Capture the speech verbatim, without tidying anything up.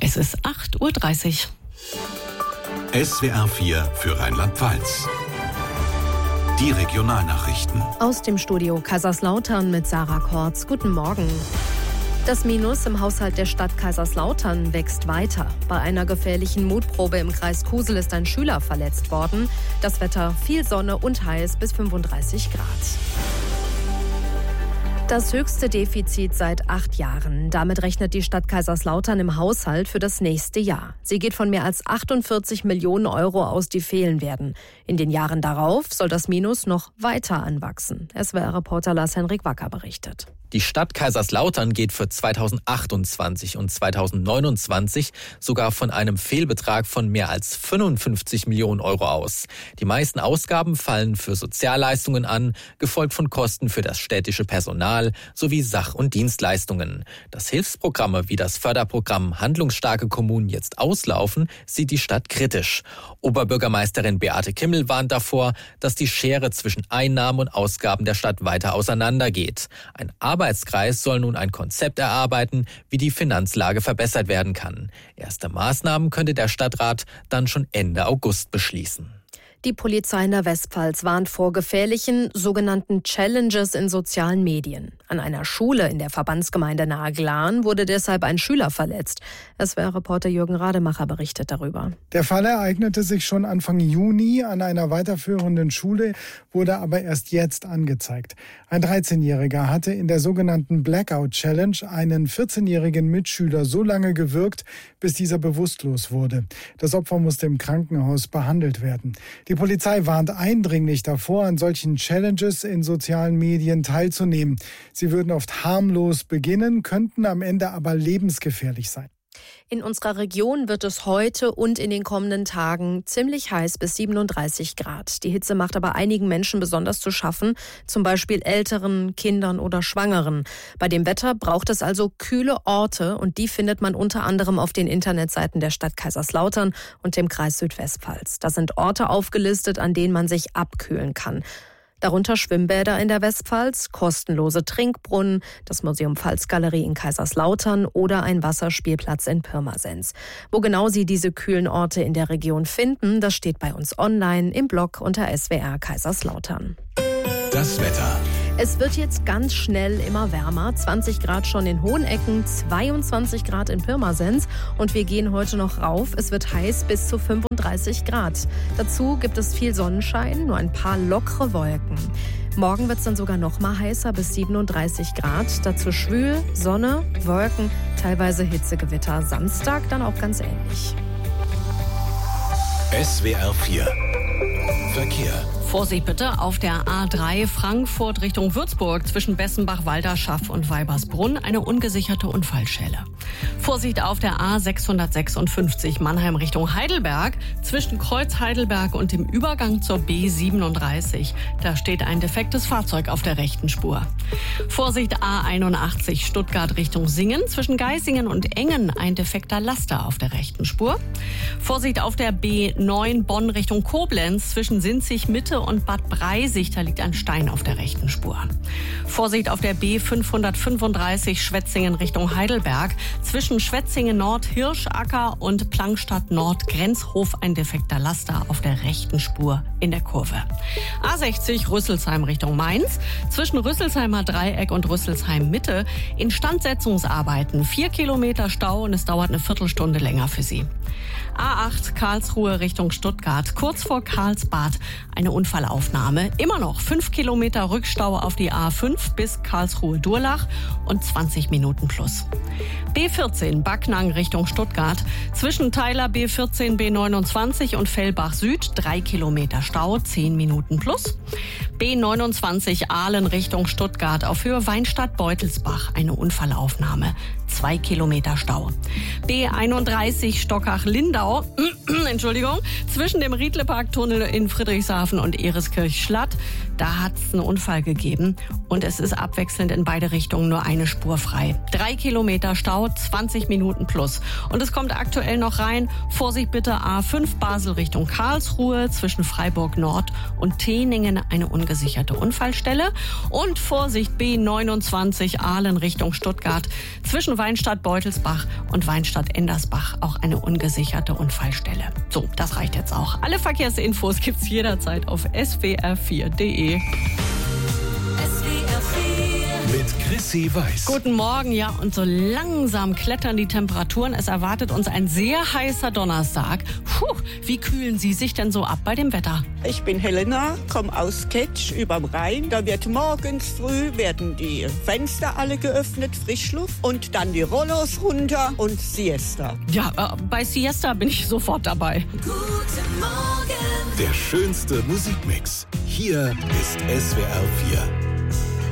Es ist acht Uhr dreißig. S W R vier für Rheinland-Pfalz. Die Regionalnachrichten. Aus dem Studio Kaiserslautern mit Sarah Kortz. Guten Morgen. Das Minus im Haushalt der Stadt Kaiserslautern wächst weiter. Bei einer gefährlichen Mutprobe im Kreis Kusel ist ein Schüler verletzt worden. Das Wetter viel Sonne und heiß bis fünfunddreißig Grad. Das höchste Defizit seit acht Jahren. Damit rechnet die Stadt Kaiserslautern im Haushalt für das nächste Jahr. Sie geht von mehr als achtundvierzig Millionen Euro aus, die fehlen werden. In den Jahren darauf soll das Minus noch weiter anwachsen. S W R-Reporter Lars-Henrik Wacker berichtet. Die Stadt Kaiserslautern geht für zweitausendachtundzwanzig und zweitausendneunundzwanzig sogar von einem Fehlbetrag von mehr als fünfundfünfzig Millionen Euro aus. Die meisten Ausgaben fallen für Sozialleistungen an, gefolgt von Kosten für das städtische Personal sowie Sach- und Dienstleistungen. Dass Hilfsprogramme wie das Förderprogramm Handlungsstarke Kommunen jetzt auslaufen, sieht die Stadt kritisch. Oberbürgermeisterin Beate Kimmel warnt davor, dass die Schere zwischen Einnahmen und Ausgaben der Stadt weiter auseinandergeht. Ein Arbeitskreis soll nun ein Konzept erarbeiten, wie die Finanzlage verbessert werden kann. Erste Maßnahmen könnte der Stadtrat dann schon Ende August beschließen. Die Polizei in der Westpfalz warnt vor gefährlichen sogenannten Challenges in sozialen Medien. An einer Schule in der Verbandsgemeinde nahe Glan wurde deshalb ein Schüler verletzt. S W R-Reporter Jürgen Rademacher berichtet darüber. Der Fall ereignete sich schon Anfang Juni an einer weiterführenden Schule, wurde aber erst jetzt angezeigt. Ein dreizehnjähriger hatte in der sogenannten Blackout Challenge einen vierzehnjährigen Mitschüler so lange gewürgt, bis dieser bewusstlos wurde. Das Opfer musste im Krankenhaus behandelt werden. Die Polizei warnt eindringlich davor, an solchen Challenges in sozialen Medien teilzunehmen. Sie würden oft harmlos beginnen, könnten am Ende aber lebensgefährlich sein. In unserer Region wird es heute und in den kommenden Tagen ziemlich heiß bis siebenunddreißig Grad. Die Hitze macht aber einigen Menschen besonders zu schaffen, zum Beispiel Älteren, Kindern oder Schwangeren. Bei dem Wetter braucht es also kühle Orte und die findet man unter anderem auf den Internetseiten der Stadt Kaiserslautern und dem Kreis Südwestpfalz. Da sind Orte aufgelistet, an denen man sich abkühlen kann. Darunter Schwimmbäder in der Westpfalz, kostenlose Trinkbrunnen, das Museum Pfalzgalerie in Kaiserslautern oder ein Wasserspielplatz in Pirmasens. Wo genau Sie diese kühlen Orte in der Region finden, das steht bei uns online im Blog unter S W R Kaiserslautern. Das Wetter. Es wird jetzt ganz schnell immer wärmer. zwanzig Grad schon in Hohenecken, zweiundzwanzig Grad in Pirmasens. Und wir gehen heute noch rauf. Es wird heiß bis zu fünfunddreißig Grad. Dazu gibt es viel Sonnenschein, nur ein paar lockere Wolken. Morgen wird es dann sogar noch mal heißer bis siebenunddreißig Grad. Dazu schwül, Sonne, Wolken, teilweise Hitzegewitter. Samstag dann auch ganz ähnlich. S W R vier Verkehr. Vorsicht bitte auf der A drei Frankfurt Richtung Würzburg zwischen Bessenbach-Walderschaff und Weibersbrunn eine ungesicherte Unfallstelle. Vorsicht auf der A sechshundertsechsundfünfzig Mannheim Richtung Heidelberg zwischen Kreuz Heidelberg und dem Übergang zur B siebenunddreißig. Da steht ein defektes Fahrzeug auf der rechten Spur. Vorsicht A einundachtzig Stuttgart Richtung Singen zwischen Geisingen und Engen ein defekter Laster auf der rechten Spur. Vorsicht auf der B neun Bonn Richtung Koblenz zwischen Sinzig Mitte und Bad Breisig, da liegt ein Stein auf der rechten Spur. Vorsicht auf der B fünfhundertfünfunddreißig Schwetzingen Richtung Heidelberg. Zwischen Schwetzingen Nord, Hirschacker und Plankstadt Nord Grenzhof ein defekter Laster auf der rechten Spur in der Kurve. A sechzig Rüsselsheim Richtung Mainz. Zwischen Rüsselsheimer Dreieck und Rüsselsheim Mitte Instandsetzungsarbeiten. Vier Kilometer Stau und es dauert eine Viertelstunde länger für Sie. A acht Karlsruhe Richtung Stuttgart. Kurz vor Karlsbad eine Unfallaufnahme. Immer noch fünf Kilometer Rückstau auf die A fünf bis Karlsruhe-Durlach und zwanzig Minuten plus. B vierzehn Backnang Richtung Stuttgart. Zwischen Teiler B vierzehn B neunundzwanzig und Fellbach Süd drei Kilometer Stau, zehn Minuten plus. B neunundzwanzig Aalen Richtung Stuttgart auf Höhe Weinstadt-Beutelsbach eine Unfallaufnahme. Zwei Kilometer Stau. B einunddreißig Stockach-Lindau, Entschuldigung, zwischen dem Riedleparktunnel in Friedrichshafen und Ereskirch-Schlatt. Da hat es einen Unfall gegeben und es ist abwechselnd in beide Richtungen nur eine Spur frei. Drei Kilometer Stau, zwanzig Minuten plus. Und es kommt aktuell noch rein, Vorsicht bitte A fünf Basel Richtung Karlsruhe, zwischen Freiburg Nord und Teningen eine ungesicherte Unfallstelle. Und Vorsicht B neunundzwanzig Aalen Richtung Stuttgart, zwischen Weinstadt-Beutelsbach und Weinstadt-Endersbach auch eine ungesicherte Unfallstelle. So, das reicht jetzt auch. Alle Verkehrsinfos gibt's jederzeit auf s w r vier punkt d e. Mit Chrissy Weiß. Guten Morgen, ja, und so langsam klettern die Temperaturen. Es erwartet uns ein sehr heißer Donnerstag. Puh, wie kühlen Sie sich denn so ab bei dem Wetter? Ich bin Helena, komme aus Ketsch überm Rhein. Da wird morgens früh werden die Fenster alle geöffnet, Frischluft und dann die Rollos runter und Siesta. Ja, äh, bei Siesta bin ich sofort dabei. Der schönste Musikmix. Hier ist S W R vier.